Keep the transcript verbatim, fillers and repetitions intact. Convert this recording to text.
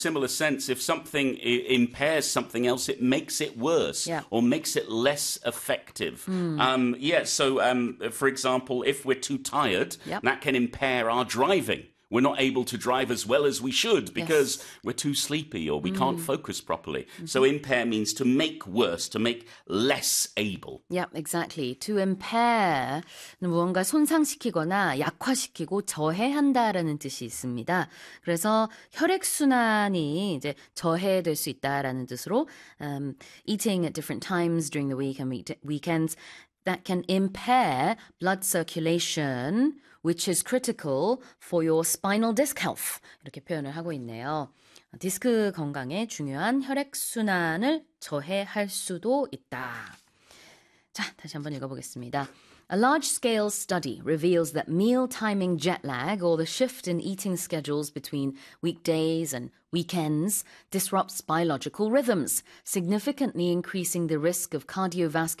similar sense, if something I- impairs something else, it makes it worse Yeah. or makes it less effective. Mm. Um, yeah, so um, for example, if we're too tired, Yep. that can impair our driving. We're not able to drive as well as we should because Yes. we're too sleepy or we can't focus properly. Mm-hmm. So impair means to make worse, to make less able. Yeah, exactly. To impair, 무언가 손상시키거나 약화시키고 저해한다라는 뜻이 있습니다. 그래서 혈액순환이 이제 저해될 수 있다라는 뜻으로 um, eating at different times during the week and week- weekends that can impair blood circulation, which is critical for your spinal disc health. 이렇게 표현을 하고 있네요. 디스크 건강에 중요한 혈액순환을 저해할 수도 있다. 자, 다시 한번 읽어보겠습니다. A large-scale study reveals that meal timing jet lag or the shift in eating schedules between weekdays and weekends disrupts biological rhythms, significantly increasing the risk of cardiovascular